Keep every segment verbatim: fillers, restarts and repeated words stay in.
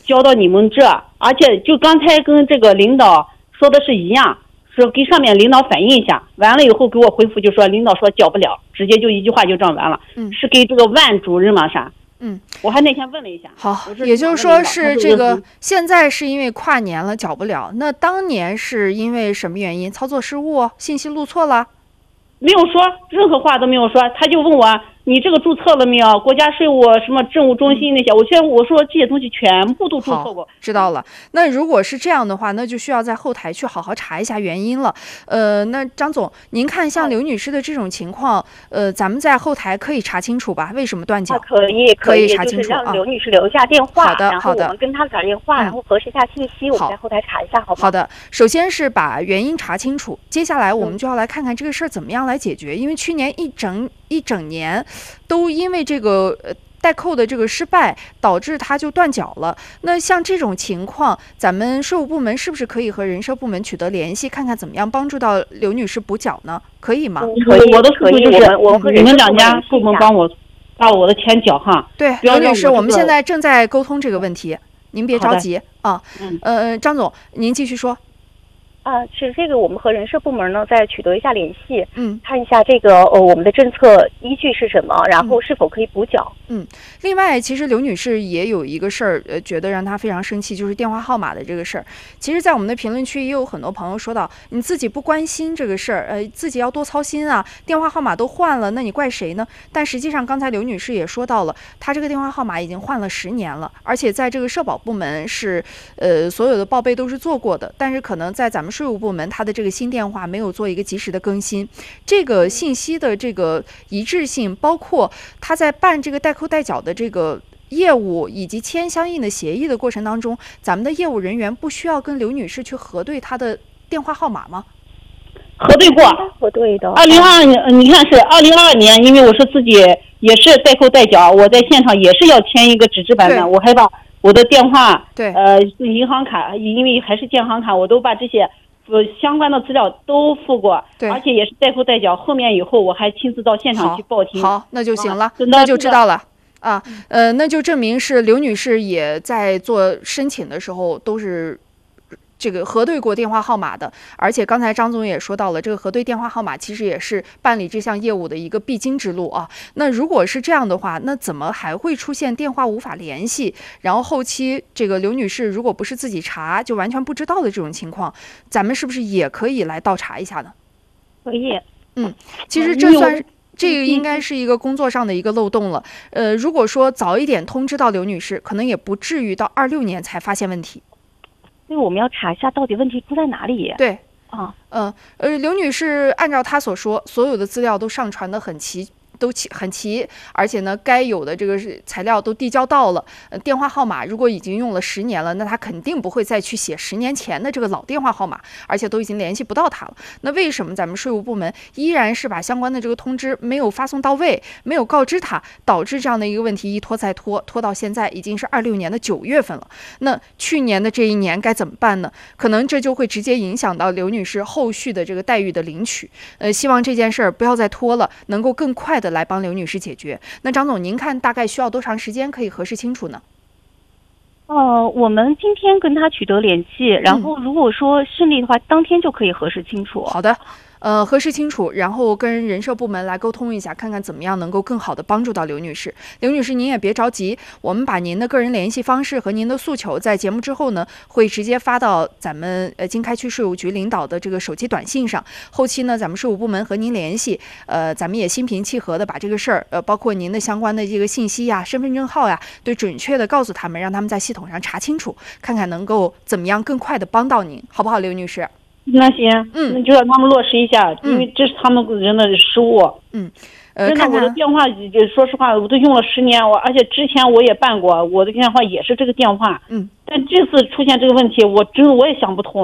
交到你们这，而且就刚才跟这个领导说的是一样，说给上面领导反映一下，完了以后给我回复就说领导说交不了，直接就一句话就这样完了。嗯，是给这个万主任吗？啥？嗯，我还那天问了一下。 好，也就是说是这个现在是因为跨年了缴不了，那当年是因为什么原因？操作失误，信息录错了？ 没有说，任何话都没有说，他就问我你这个注册了没有？国家税务什么政务中心那些，我现在我说这些东西全部都注册过。 知道了。那如果是这样的话，那就需要在后台去好好查一下原因了。呃，那张总，您看像刘女士的这种情况，呃，咱们在后台可以查清楚吧？为什么断缴？ 可以， 可以查清楚就是让刘女士留下电话， 好的， 然后我们跟她打电话，然后核实一下信息，我们在后台查一下，好不好？ 好的，首先是把原因查清楚，接下来我们就要来看看这个事儿怎么样来解决，因为去年一整一整年都因为这个呃代扣的这个失败，导致它就断缴了。那像这种情况，咱们税务部门是不是可以和人社部门取得联系，看看怎么样帮助到刘女士补缴呢？可以吗？ 可以，我的诉求就是你们两家部门帮我把我的钱缴哈。 对，刘女士，我们现在正在沟通这个问题，您别着急啊。嗯、呃，张总，您继续说。 啊，是这个，我们和人社部门呢再取得一下联系， 嗯， 看一下这个呃我们的政策依据是什么，然后是否可以补缴。 嗯，另外，其实刘女士也有一个事儿，呃，觉得让她非常生气，就是电话号码的这个事儿。其实，在我们的评论区也有很多朋友说到，你自己不关心这个事儿，呃，自己要多操心啊，电话号码都换了，那你怪谁呢？但实际上，刚才刘女士也说到了，她这个电话号码已经换了十年了，而且在这个社保部门是，呃，所有的报备都是做过的，但是可能在咱们税务部门，它的这个新电话没有做一个及时的更新，这个信息的这个一致性，包括他在办这个代扣代缴的这个业务以及签相应的协议的过程当中，咱们的业务人员不需要跟刘女士去核对她的电话号码吗？ 核对过， 核对的。 二零二年，你看是二零二二年，因为我是自己也是代扣代缴，我在现场也是要签一个纸质版本，我还把我的电话， 对， 呃，银行卡，因为还是建行卡，我都把这些呃相关的资料都付过， 对， 而且也是代扣代缴。后面以后我还亲自到现场去报停。 好，好那就行了， 啊、 那就知道了。啊，呃，那就证明是刘女士也在做申请的时候都是这个核对过电话号码的，而且刚才张总也说到了，这个核对电话号码其实也是办理这项业务的一个必经之路啊。那如果是这样的话，那怎么还会出现电话无法联系，然后后期这个刘女士如果不是自己查就完全不知道的这种情况，咱们是不是也可以来倒查一下呢？ 可以。 嗯，其实这算是。这个应该是一个工作上的一个漏洞了。呃，如果说早一点通知到刘女士，可能也不至于到二六年才发现问题。 因为我们要查一下到底问题出在哪里。 对， 啊， 呃呃，刘女士按照她所说，所有的资料都上传得很齐。都齐很齐，而且呢，该有的这个材料都递交到了。呃，电话号码如果已经用了十年了，那他肯定不会再去写十年前的这个老电话号码，而且都已经联系不到他了。那为什么咱们税务部门依然是把相关的这个通知没有发送到位，没有告知他，导致这样的一个问题一拖再拖，拖到现在已经是二六年的九月份了。那去年的这一年该怎么办呢？可能这就会直接影响到刘女士后续的这个待遇的领取。呃，希望这件事儿不要再拖了，能够更快的来帮刘女士解决。那张总，您看大概需要多长时间可以核实清楚呢？ 呃，我们今天跟他取得联系，然后如果说顺利的话，嗯、当天就可以核实清楚。 好的。呃，核实清楚，然后跟人社部门来沟通一下，看看怎么样能够更好的帮助到刘女士。刘女士，您也别着急，我们把您的个人联系方式和您的诉求，在节目之后呢，会直接发到咱们呃经开区税务局领导的这个手机短信上。后期呢，咱们税务部门和您联系，呃，咱们也心平气和的把这个事儿，呃，包括您的相关的这个信息呀、身份证号呀，对准确的告诉他们，让他们在系统上查清楚，看看能够怎么样更快的帮到您，好不好，刘女士？ 那行，嗯，那就让他们落实一下， 嗯、 因为这是他们人的失误。 嗯，呃， 真的，我的电话，说实话，我都用了十年，我而且之前我也办过，我的电话也是这个电话。 嗯， 但这次出现这个问题，我真的我也想不通，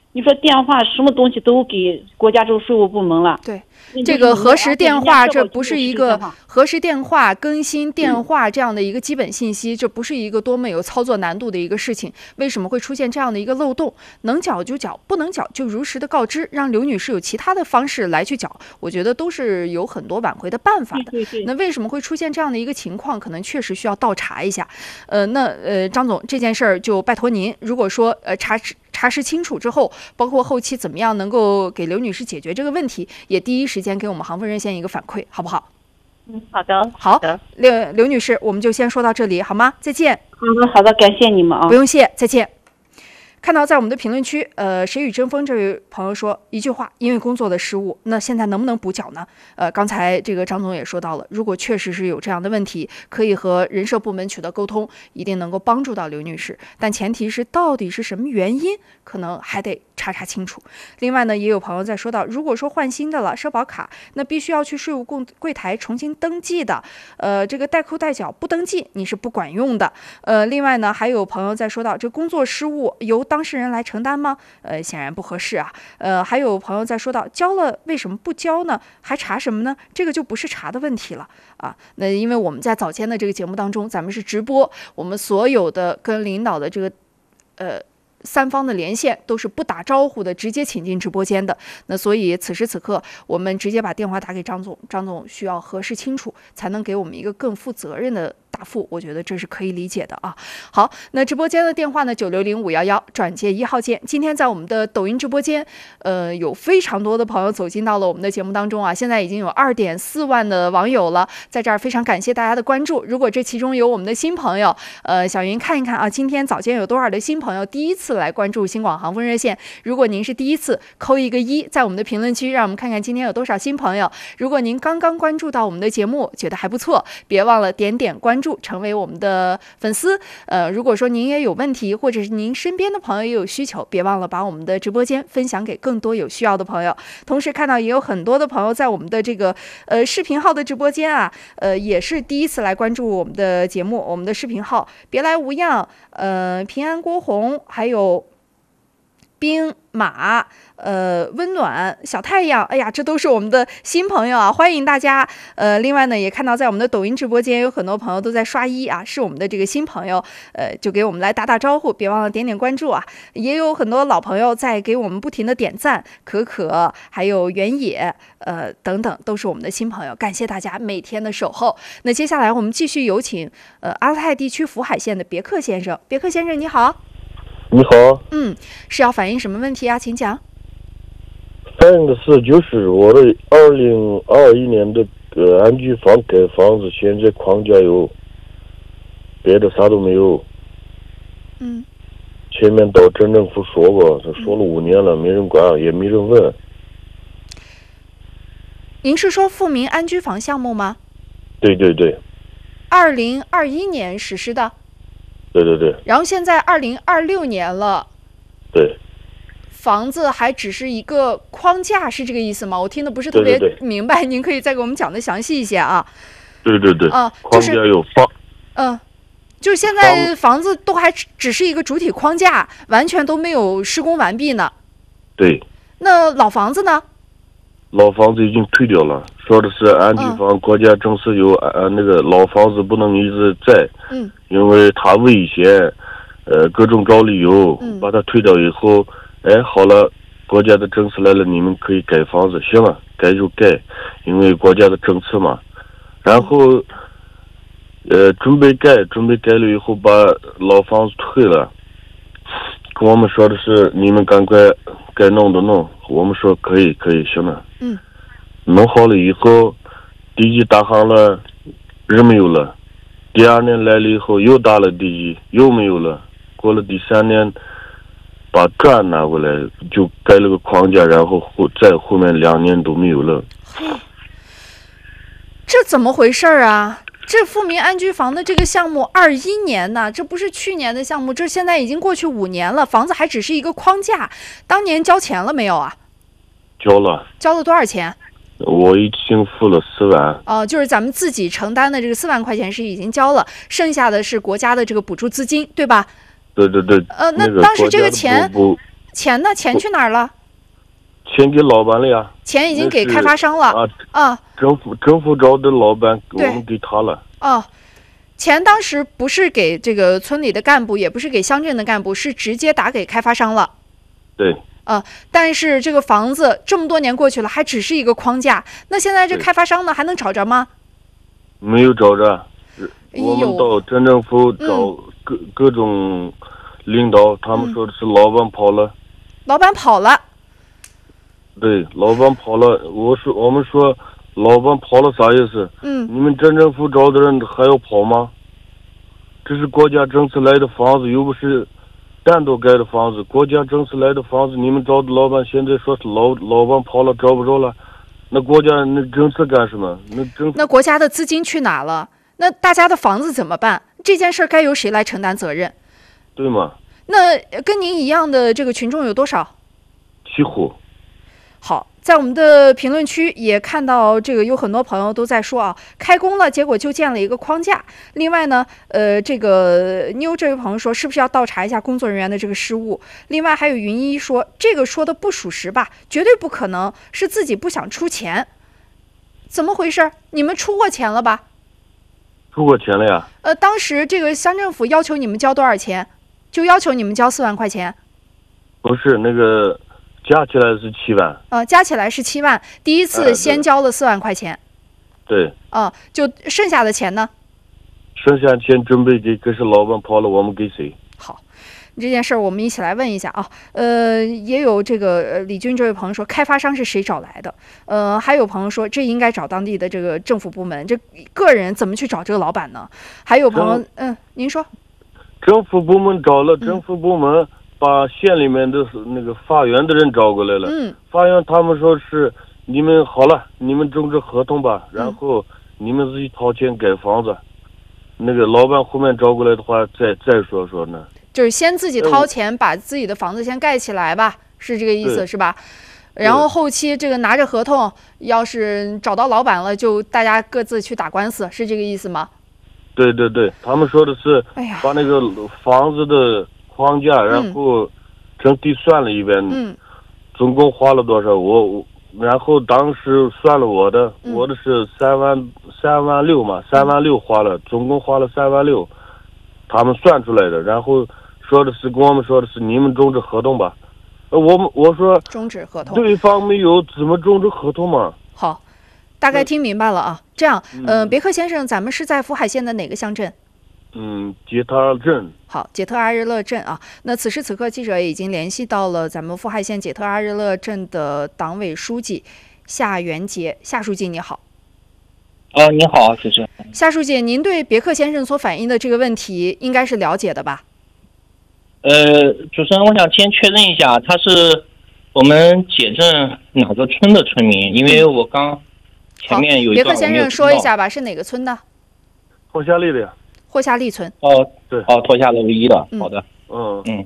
你说电话什么东西都给国家这个税务部门了。 对，这个核实电话，这不是一个核实电话更新电话这样的一个基本信息，这不是一个多么有操作难度的一个事情。为什么会出现这样的一个漏洞？能缴就缴，不能缴就如实的告知，让刘女士有其他的方式来去缴。我觉得都是有很多挽回的办法的。 对对对。 那为什么会出现这样的一个情况？可能确实需要倒查一下。呃，那呃，张总，这件事儿就拜托您，如果说呃查查实清楚之后，包括后期怎么样能够给刘女士解决这个问题，也第一时间给我们航风热线一个反馈，好不好？ 嗯，好的， 好的。刘刘女士，我们就先说到这里，好吗？再见。 好的，好的，感谢你们啊。 不用谢，再见。看到在我们的评论区，呃，谁与争锋这位朋友说一句话，因为工作的失误，那现在能不能补缴呢？呃，刚才这个张总也说到了，如果确实是有这样的问题，可以和人社部门取得沟通，一定能够帮助到刘女士。但前提是到底是什么原因，可能还得查查清楚。另外呢，也有朋友在说到，如果说换新的了社保卡，那必须要去税务柜台重新登记的，呃，这个代扣代缴不登记你是不管用的。呃，另外呢，还有朋友在说到，这工作失误由当事人来承担吗？呃，显然不合适啊。呃，还有朋友在说到，交了为什么不交呢？还查什么呢？这个就不是查的问题了啊。那因为我们在早间的这个节目当中，咱们是直播，我们所有的跟领导的这个呃三方的连线都是不打招呼的，直接请进直播间的。那所以此时此刻，我们直接把电话打给张总，张总需要核实清楚，才能给我们一个更负责任的答复，我觉得这是可以理解的啊。好，那直播间的电话呢，九六零五幺幺转接一号键。今天在我们的抖音直播间，呃，有非常多的朋友走进到了我们的节目当中啊，现在已经有二点四万的网友了，在这儿非常感谢大家的关注。如果这其中有我们的新朋友，呃，小云看一看啊，今天早间有多少的新朋友第一次来关注新广航风热线？如果您是第一次，扣一个一，在我们的评论区，让我们看看今天有多少新朋友。如果您刚刚关注到我们的节目，觉得还不错，别忘了点点关注，成为我们的粉丝。呃，如果说您也有问题，或者是您身边的朋友也有需求，别忘了把我们的直播间分享给更多有需要的朋友。同时看到也有很多的朋友在我们的这个呃视频号的直播间啊，呃也是第一次来关注我们的节目，我们的视频号别来无恙，呃平安郭红，还有兵马，呃，温暖小太阳，哎呀，这都是我们的新朋友啊，欢迎大家。呃，另外呢，也看到在我们的抖音直播间有很多朋友都在刷一啊，是我们的这个新朋友，呃，就给我们来打打招呼，别忘了点点关注啊。也有很多老朋友在给我们不停的点赞，可可还有原野，呃，等等，都是我们的新朋友，感谢大家每天的守候。那接下来我们继续有请呃阿勒泰地区福海县的别克先生，别克先生你好。 你好， 嗯，是要反映什么问题啊？请讲。 反映的是，就是我的二零二一年的呃安居房盖房子，现在框架有，别的啥都没有。 嗯。 前面到镇政府说过，他说了五年了，没人管，也没人问。 您是说富民安居房项目吗？ 对对对。 二零二一年实施的。 对对对。 然后现在二零二六年了。 对。 房子还只是一个框架，是这个意思吗？我听的不是特别明白， 对对对， 您可以再给我们讲的详细一些啊。 对对对。 啊， 框架有房。 嗯、呃，就是现在房子都还只是一个主体框架，完全都没有施工完毕呢。 对。 那老房子呢？ 老房子已经退掉了，说的是安居房，嗯、国家政策有呃那个老房子不能一直在， 嗯， 因为它危险，呃各种找理由， 嗯、 把它退掉以后，哎好了，国家的政策来了，你们可以盖房子，行了，盖就盖，因为国家的政策嘛，然后，呃准备盖，准备盖了以后把老房子退了，跟我们说的是你们赶快该弄的弄，我们说可以可以行了。 嗯， 弄好了以后，地基打好了，人没有了。第二年来了以后又打了地基，又没有了。过了第三年，把砖拿过来，就盖了个框架，然后后在后面两年都没有了。 这怎么回事啊？这富民安居房的这个项目二一年呢，这不是去年的项目，这现在已经过去五年了，房子还只是一个框架。当年交钱了没有啊？ 交了。 交了多少钱？ 我已经付了四万。 哦、呃，就是咱们自己承担的这个四万块钱是已经交了，剩下的是国家的这个补助资金，对吧？ 对对对。 呃，那当时这个钱， 不钱呢？钱去哪儿了？ 钱给老板了呀。 钱已经给开发商了啊啊！ 政府政府找的老板，我们给他了。 哦，钱当时不是给这个村里的干部，也不是给乡镇的干部，是直接打给开发商了。 对。 啊，但是这个房子这么多年过去了，还只是一个框架。那现在这开发商呢，还能找着吗？ 没有找着。 哎、 我们到镇政府找各、嗯、各种领导，他们说的是老板跑了。 嗯、老板跑了。 对，老板跑了。我说，我们说，老板跑了啥意思？ 嗯。 你们镇政府找的人还要跑吗？这是国家政策来的房子，又不是单独盖的房子。国家政策来的房子，你们找的老板现在说是老老板跑了，找不着了。那国家那政策干什么？那政那国家的资金去哪了？那大家的房子怎么办？这件事该由谁来承担责任？ 对吗？ 那跟您一样的这个群众有多少？ 七户。 好，在我们的评论区也看到这个有很多朋友都在说啊，开工了，结果就建了一个框架。另外呢，呃，这个妞这位朋友说，是不是要倒查一下工作人员的这个失误？另外还有云一说，这个说的不属实吧，绝对不可能是自己不想出钱，怎么回事？你们出过钱了吧？ 出过钱了呀。 呃，当时这个乡政府要求你们交多少钱？就要求你们交四万块钱。 不是那个。加起来是七万， 呃，加起来是七万。第一次先交了四万块钱， 对， 啊、呃，就剩下的钱呢？ 剩下钱准备给，可是老板跑了，我们给谁？ 好，这件事儿我们一起来问一下啊。呃，也有这个呃李军这位朋友说，开发商是谁找来的？呃，还有朋友说，这应该找当地的这个政府部门，这个人怎么去找这个老板呢？还有朋友，嗯，您说， 政府部门找了，政府部门。嗯把县里面的那个法院的人找过来了， 嗯， 法院他们说是你们好了，你们终止合同吧，然后你们自己掏钱盖房子。嗯、那个老板后面找过来的话，再再说说呢。 就是先自己掏钱把自己的房子先盖起来吧，是这个意思是吧？然后后期这个拿着合同，要是找到老板了，就大家各自去打官司，是这个意思吗？ 对对对，他们说的是把那个房子的。框架，然后整体算了一遍， 嗯， 总共花了多少？我，然后当时算了我的， 嗯、 我的是三万三万六嘛，三万六花了，总共花了三万六，他们算出来的，然后说的是跟我们说的是你们终止合同吧，呃，我们我说终止合同， 对方没有怎么终止合同嘛？ 好，大概听明白了啊。这样，嗯、呃，别克先生，咱们是在福海县的哪个乡镇？ 嗯，杰特阿日镇。 好，杰特阿日勒镇啊。那此时此刻，记者已经联系到了咱们富海县杰特阿日勒镇的党委书记夏元杰。夏书记你好。 啊、呃，你好，主持人。 夏书记，您对别克先生所反映的这个问题应该是了解的吧？ 呃，主持人，我想先确认一下，他是我们解镇哪个村的村民？因为我刚前面有一段别克先生说一下吧，是哪个村的？ 霍夏利的呀。 霍夏利村。 哦， 对， 哦，托下楼一的，好的， 嗯嗯。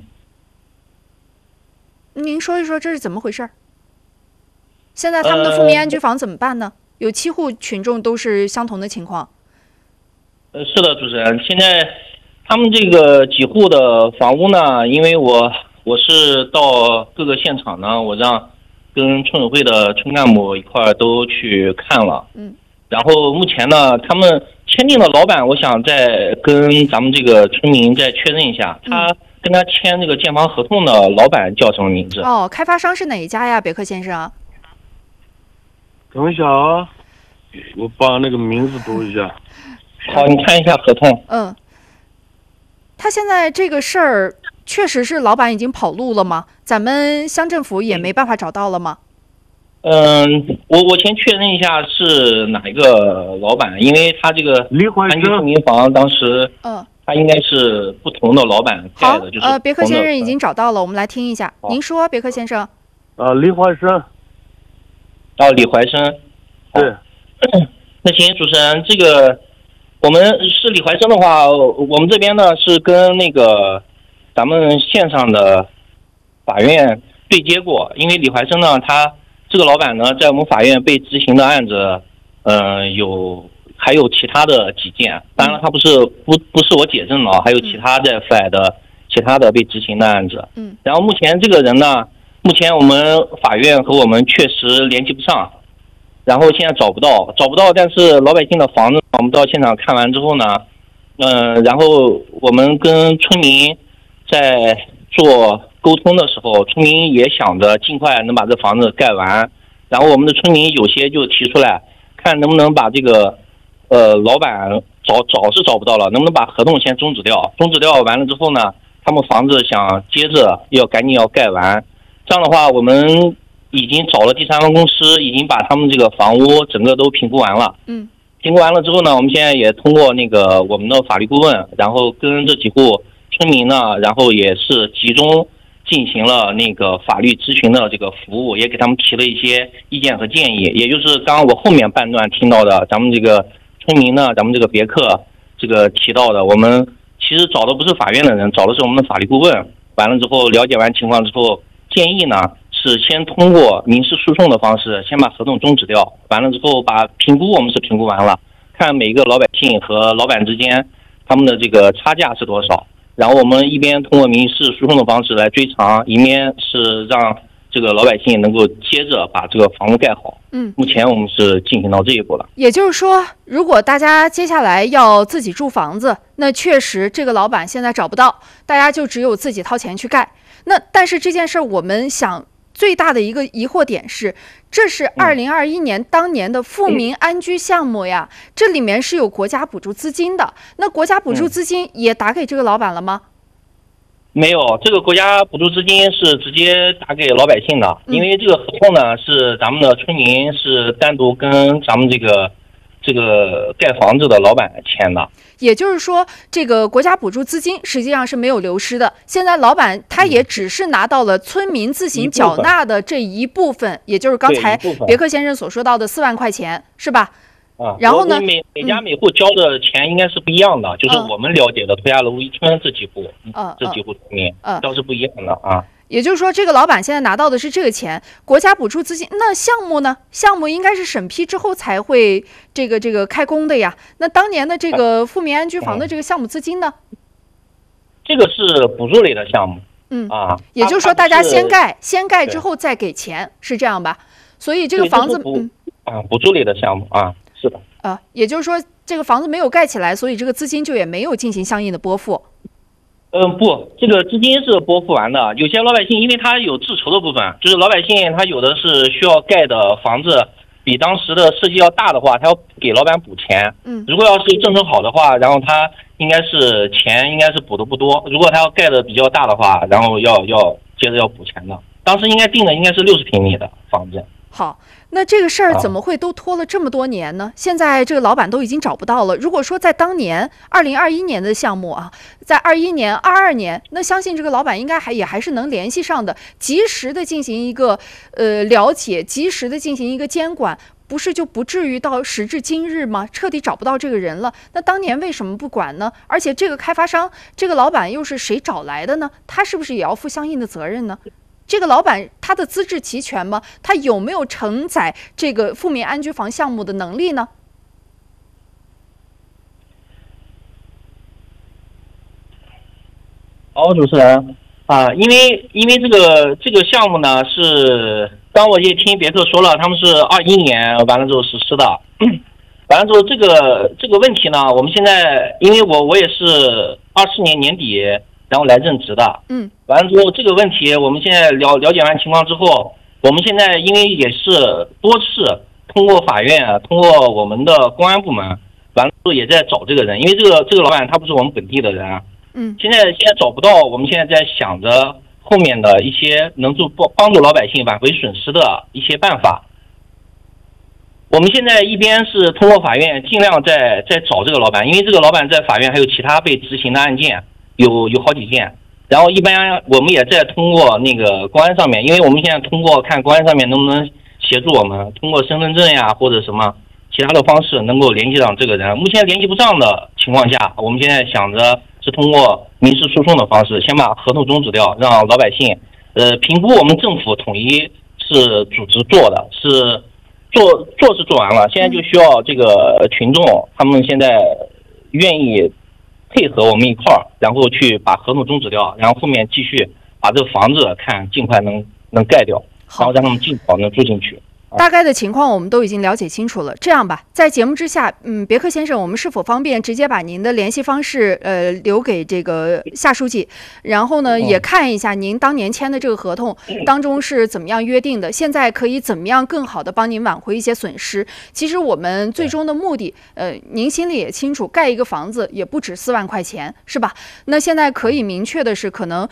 您说一说这是怎么回事？现在他们的富民安居房怎么办呢？呃、有七户群众都是相同的情况。 呃，是的，主持人，现在他们这个几户的房屋呢，因为我我是到各个现场呢，我让跟村委会的村干部一块儿都去看了， 嗯。 然后目前呢，他们签订的老板，我想再跟咱们这个村民再确认一下，他跟他签这个建房合同的老板叫什么名字？ 哦，开发商是哪一家呀，别克先生？ 等一下啊，我把那个名字读一下。 好，你看一下合同。 嗯，他现在这个事儿确实是老板已经跑路了吗？咱们乡政府也没办法找到了吗？ 嗯，我我先确认一下是哪一个老板，因为他这个安居富民房当时， 嗯， 他应该是不同的老板盖的，就是呃，别克先生已经找到了，我们来听一下，您说，别克先生。 啊，李怀生。 哦，李怀生。 对。 那行，主持人，这个我们是李怀生的话，我们这边呢是跟那个咱们县上的法院对接过，因为李怀生呢，他这个老板呢，在我们法院被执行的案子，嗯、呃，有还有其他的几件，当然了，他不是不不是我解证了，还有其他在府海的其他的被执行的案子。 嗯， 然后目前这个人呢，目前我们法院和我们确实联系不上，然后现在找不到，找不到。但是老百姓的房子，我们到现场看完之后呢，嗯、呃，然后我们跟村民在做沟通的时候，村民也想着尽快能把这房子盖完。然后我们的村民有些就提出来，看能不能把这个，呃，老板找找是找不到了，能不能把合同先终止掉？终止掉完了之后呢，他们房子想接着要赶紧要盖完。这样的话，我们已经找了第三方公司，已经把他们这个房屋整个都评估完了。 嗯， 评估完了之后呢，我们现在也通过那个我们的法律顾问，然后跟这几户村民呢，然后也是集中进行了那个法律咨询的这个服务，也给他们提了一些意见和建议。也就是刚刚我后面半段听到的，咱们这个村民呢，咱们这个别克这个提到的，我们其实找的不是法院的人，找的是我们的法律顾问。完了之后了解完情况之后，建议呢是先通过民事诉讼的方式，先把合同终止掉。完了之后把评估我们是评估完了，看每一个老百姓和老板之间他们的这个差价是多少。然后我们一边通过民事诉讼的方式来追偿，一面是让这个老百姓能够接着把这个房屋盖好。 嗯， 目前我们是进行到这一步了。 也就是说，如果大家接下来要自己住房子，那确实这个老板现在找不到，大家就只有自己掏钱去盖。那但是这件事儿，我们想最大的一个疑惑点是，这是二零二一年当年的富民安居项目呀，嗯、这里面是有国家补助资金的。那国家补助资金也打给这个老板了吗？ 没有，这个国家补助资金是直接打给老百姓的，因为这个合同呢是咱们的村民是单独跟咱们这个这个盖房子的老板签的。 也就是说，这个国家补助资金实际上是没有流失的。现在老板他也只是拿到了村民自行缴纳的这一部分，也就是刚才别克先生所说到的四万块钱，是吧？ 啊， 然后呢， 每每家每户交的钱应该是不一样的，嗯、就是我们了解的涂家楼一村这几户， 嗯， 这几户村民， 嗯， 倒是不一样的啊。 也就是说，这个老板现在拿到的是这个钱，国家补助资金。那项目呢？项目应该是审批之后才会这个这个开工的呀。那当年的这个富民安居房的这个项目资金呢？ 这个是补助类的项目， 嗯啊， 也就是说大家先盖，先盖之后再给钱，是这样吧？所以这个房子， 嗯，啊，补助类的项目啊，是的。 啊，也就是说这个房子没有盖起来，所以这个资金就也没有进行相应的拨付。 嗯，不，这个资金是拨付完的。有些老百姓，因为他有自筹的部分，就是老百姓他有的是需要盖的房子比当时的设计要大的话，他要给老板补钱。 嗯， 如果要是政策好的话，然后他应该是钱应该是补的不多。如果他要盖的比较大的话，然后要要接着要补钱的。当时应该定的应该是六十平米的房子。 好，那这个事儿怎么会都拖了这么多年呢？现在这个老板都已经找不到了。如果说在当年二零二一年的项目啊，在二一年、二二年，那相信这个老板应该还也还是能联系上的，及时的进行一个呃了解，及时的进行一个监管，不是就不至于到时至今日吗？彻底找不到这个人了。那当年为什么不管呢？而且这个开发商、这个老板又是谁找来的呢？他是不是也要负相应的责任呢？这个老板他的资质齐全吗？他有没有承载这个富民安居房项目的能力呢？ 好，主持人啊，因为因为这个这个项目呢是，刚我也听别克说了，他们是二一年完了之后实施的，完了之后这个这个问题呢，我们现在因为我我也是二四年年底然后来任职的， 嗯， 完了之后这个问题我们现在了了解完情况之后，我们现在因为也是多次通过法院，通过我们的公安部门，完了之后也在找这个人，因为这个这个老板他不是我们本地的人。 嗯， 现在现在找不到，我们现在在想着后面的一些能助帮帮助老百姓挽回损失的一些办法。我们现在一边是通过法院尽量在在找这个老板，因为这个老板在法院还有其他被执行的案件，有有好几件。然后一般我们也在通过那个公安上面，因为我们现在通过看公安上面能不能协助我们，通过身份证呀或者什么其他的方式能够联系上这个人。目前联系不上的情况下，我们现在想着是通过民事诉讼的方式，先把合同终止掉，让老百姓，呃，评估我们政府统一是组织做的，是做做是做完了，现在就需要这个群众他们现在愿意配合我们一块儿，然后去把合同终止掉，然后后面继续把这个房子看尽快能能盖掉，然后让他们尽早能住进去。 大概的情况我们都已经了解清楚了。这样吧，在节目之下，嗯，别克先生，我们是否方便直接把您的联系方式呃留给这个夏书记，然后呢也看一下您当年签的这个合同当中是怎么样约定的，现在可以怎么样更好的帮您挽回一些损失。其实我们最终的目的，呃，您心里也清楚，盖一个房子也不止四万块钱，是吧？那现在可以明确的是，可能